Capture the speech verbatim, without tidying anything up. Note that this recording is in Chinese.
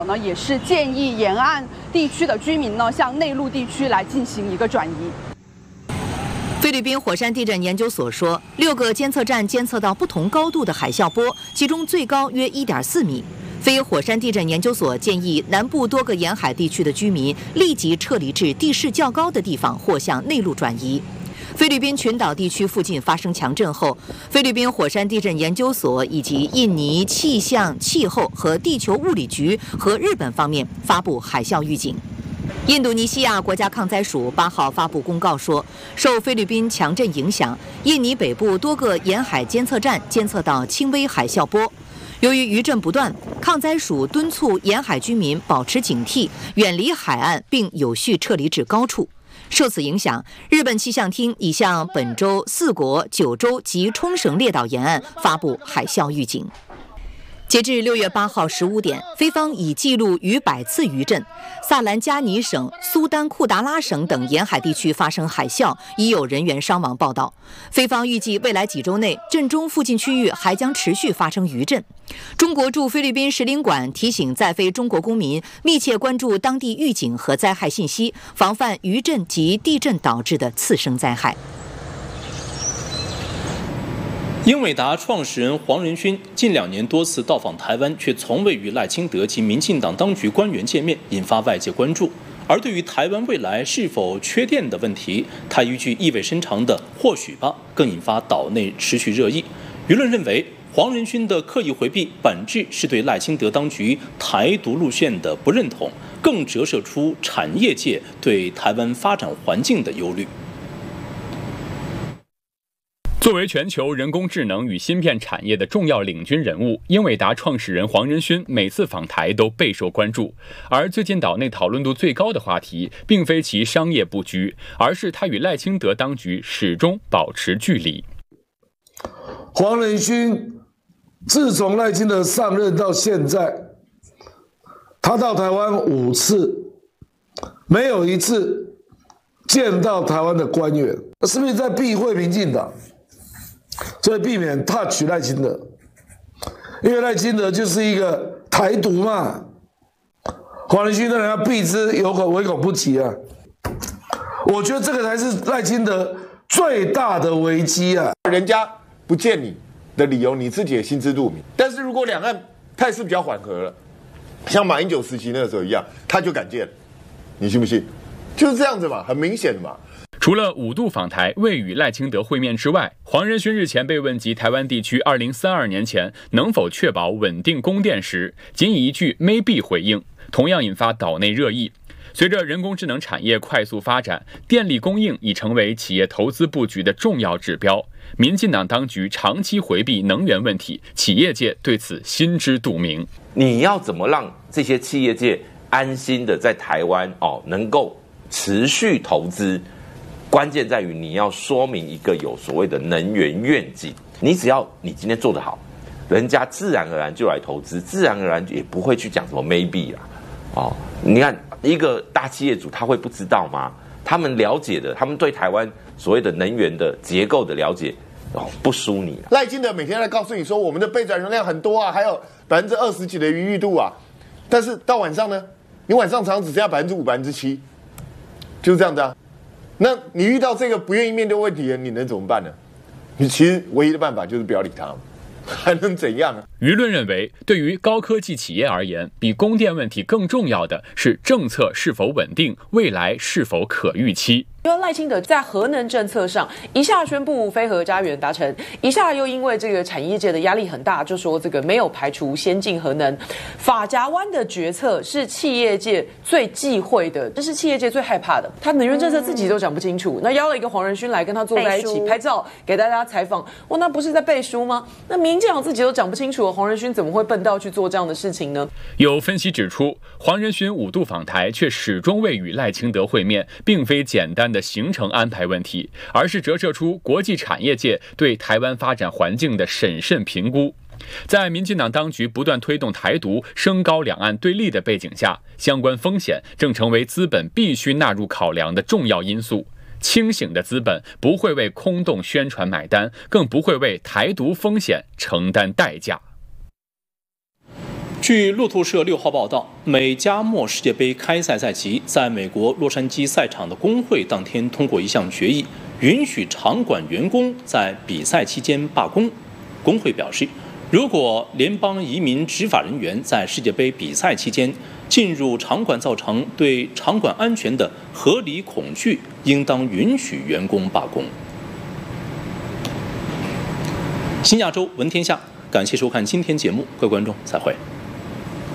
呢也是建议沿岸地区的居民呢向内陆地区来进行一个转移。 菲律宾火山地震研究所说，六个监测站监测到不同高度的海啸波，其中最高约 一点四米。非火山地震研究所建议南部多个沿海地区的居民立即撤离至地势较高的地方或向内陆转移。菲律宾群岛地区附近发生强震后，菲律宾火山地震研究所以及印尼气象、气候和地球物理局和日本方面发布海啸预警。印度尼西亚国家抗灾署八号发布公告说，受菲律宾强震影响，印尼北部多个沿海监测站监测到轻微海啸波。由于余震不断，抗灾署敦促沿海居民保持警惕，远离海岸，并有序撤离至高处。受此影响，日本气象厅已向本州、四国、九州及冲绳列岛沿岸发布海啸预警。截至六月八号十五点，菲方已记录逾百次余震，萨兰加尼省、苏丹库达拉省等沿海地区发生海啸，已有人员伤亡报道。菲方预计未来几周内，震中附近区域还将持续发生余震。中国驻菲律宾使领馆提醒在菲中国公民密切关注当地预警和灾害信息，防范余震及地震导致的次生灾害。 英伟达创始人黄仁勋近两年多次到访台湾，却从未与赖清德及民进党当局官员见面，引发外界关注。而对于台湾未来是否缺电的问题，他一句意味深长的“或许吧”更引发岛内持续热议。舆论认为，黄仁勋的刻意回避，本质是对赖清德当局台独路线的不认同，更折射出产业界对台湾发展环境的忧虑。 作为全球人工智能与芯片产业的重要领军人物，英伟达创始人黄仁勋每次访台都备受关注。而最近岛内讨论度最高的话题，并非其商业布局，而是他与赖清德当局始终保持距离。 黄仁勋自从赖清德上任到现在，他到台湾五次，没有一次见到台湾的官员，是不是在避讳民进党？所以避免 touch 赖清德，因为赖清德就是一个台独嘛，黄仁勋让人家避之有口唯恐不及啊！我觉得这个才是赖清德最大的危机啊！ 人家不见你的理由，你自己也心知肚明。但是如果两岸态势比较缓和了，像马英九时期那个时候一样，他就敢见，你信不信？就是这样子嘛，很明显的嘛。 除了五度访台未与赖清德会面之外，黄仁勋日前被问及台湾地区二零三二年前能否确保稳定供电时，仅以一句 maybe 回应，同样引发岛内热议。随着人工智能产业快速发展，电力供应已成为企业投资布局的重要指标。民进党当局长期回避能源问题，企业界对此心知肚明。 你要怎么让这些企业界安心的在台湾哦能够持续投资？关键在于你要说明一个有所谓的能源愿景，你只要你今天做得好，人家自然而然就来投资，自然而然也不会去讲什么 maybe 啦。哦，你看一个大企业主他会不知道吗？他们了解的，他们对台湾所谓的能源的结构的了解，哦，不输你。 赖清德每天来告诉你说我们的备转容量很多啊，还有百分之二十几的余裕度啊，但是到晚上呢，你晚上常常只剩下百分之五、百分之七，就是这样子啊。那你遇到这个不愿意面对问题的，你能怎么办呢？你其实唯一的办法就是不要理他，还能怎样啊？ 舆论认为，对于高科技企业而言，比供电问题更重要的是政策是否稳定，未来是否可预期。 因为赖清德在核能政策上一下宣布非核家园达成，一下又因为这个产业界的压力很大，就说这个没有排除先进核能。法夹湾的决策是企业界最忌讳的，这是企业界最害怕的。他能源政策自己都讲不清楚，那邀了一个黄仁勋来跟他坐在一起拍照，给大家采访。哇，那不是在背书吗？那民进党自己都讲不清楚，黄仁勋怎么会笨到去做这样的事情呢？ 有分析指出，黄仁勋五度访台却始终未与赖清德会面，并非简单的行程安排问题，而是折射出国际产业界对台湾发展环境的审慎评估。在民进党当局不断推动台独、升高两岸对立的背景下，相关风险正成为资本必须纳入考量的重要因素。清醒的资本不会为空洞宣传买单，更不会为台独风险承担代价。 据路透社六号报道，美加墨世界杯开赛赛期在美国洛杉矶赛场的工会当天通过一项决议，允许场馆员工在比赛期间罢工。工会表示，如果联邦移民执法人员在世界杯比赛期间进入场馆造成对场馆安全的合理恐惧，应当允许员工罢工。新亚洲闻天下，感谢收看今天节目，各位观众再会。